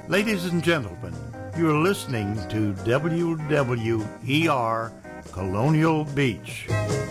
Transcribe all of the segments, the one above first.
Ladies and gentlemen, you are listening to WWER Colonial Beach.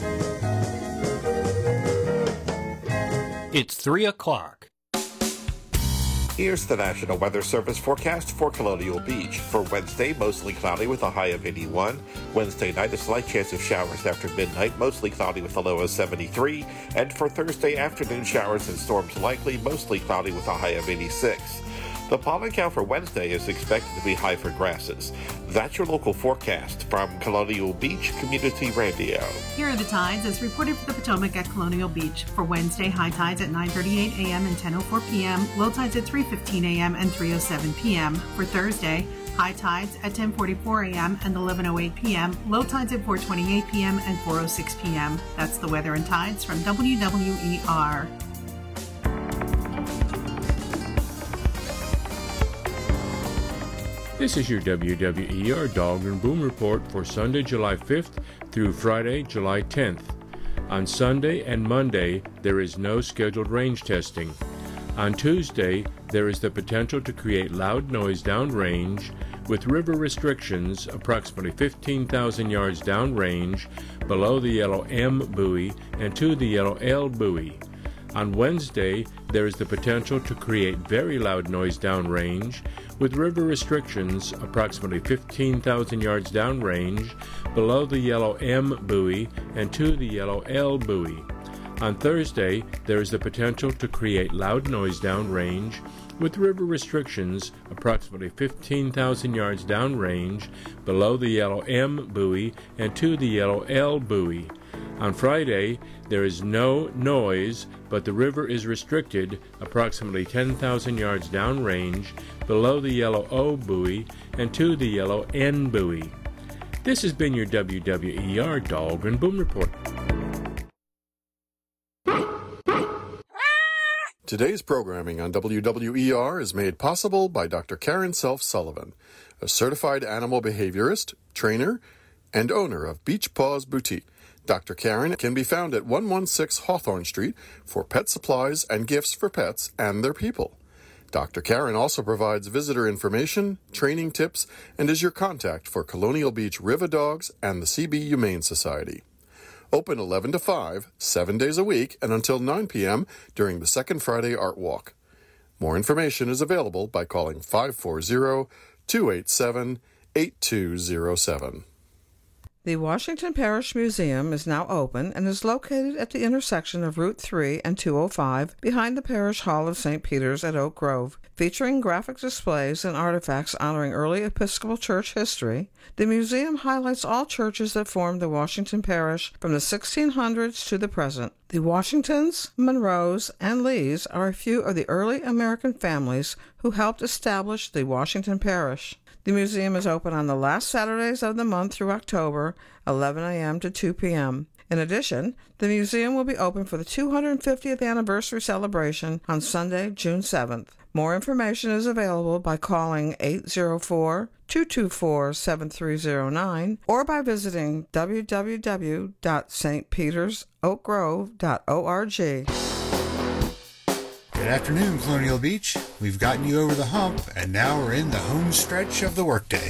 It's 3 o'clock. Here's the National Weather Service forecast for Colonial Beach. For Wednesday, mostly cloudy with a high of 81. Wednesday night, a slight chance of showers after midnight, mostly cloudy with a low of 73. And for Thursday afternoon, showers and storms likely, mostly cloudy with a high of 86. The pollen count for Wednesday is expected to be high for grasses. That's your local forecast from Colonial Beach Community Radio. Here are the tides as reported for the Potomac at Colonial Beach. For Wednesday, high tides at 9:38 a.m. and 10:04 p.m., low tides at 3:15 a.m. and 3:07 p.m. For Thursday, high tides at 10:44 a.m. and 11:08 p.m., low tides at 4:28 p.m. and 4:06 p.m. That's the weather and tides from WWER. This is your WWER Dog and Boom Report for Sunday, July 5th through Friday, July 10th. On Sunday and Monday, there is no scheduled range testing. On Tuesday, there is the potential to create loud noise downrange with river restrictions approximately 15,000 yards downrange below the yellow M buoy and to the yellow L buoy. On Wednesday, there is the potential to create very loud noise downrange with river restrictions approximately 15,000 yards downrange below the yellow M buoy and to the yellow L buoy. On Thursday, there is the potential to create loud noise downrange with river restrictions approximately 15,000 yards downrange below the yellow M buoy and to the yellow L buoy. On Friday, there is no noise, but the river is restricted approximately 10,000 yards downrange below the yellow O buoy and to the yellow N buoy. This has been your WWER Dog and Boom Report. Today's programming on WWER is made possible by Dr. Karen Self Sullivan, a certified animal behaviorist, trainer, and owner of Beach Paws Boutique. Dr. Karen can be found at 116 Hawthorne Street for pet supplies and gifts for pets and their people. Dr. Karen also provides visitor information, training tips, and is your contact for Colonial Beach River Dogs and the CB Humane Society. Open 11 to 5, 7 days a week, and until 9 p.m. during the Second Friday Art Walk. More information is available by calling 540-287-8207. The Washington Parish Museum is now open and is located at the intersection of Route 3 and 205 behind the Parish Hall of St. Peter's at Oak Grove. Featuring graphic displays and artifacts honoring early Episcopal Church history, the museum highlights all churches that formed the Washington Parish from the 1600s to the present. The Washingtons, Monroes, and Lees are a few of the early American families who helped establish the Washington Parish. The museum is open on the last Saturdays of the month through October, 11 a.m. to 2 p.m. In addition, the museum will be open for the 250th anniversary celebration on Sunday, June 7th. More information is available by calling 804-224-7309 or by visiting www.stpetersoakgrove.org. Good afternoon, Colonial Beach. We've gotten you over the hump, and now we're in the home stretch of the workday.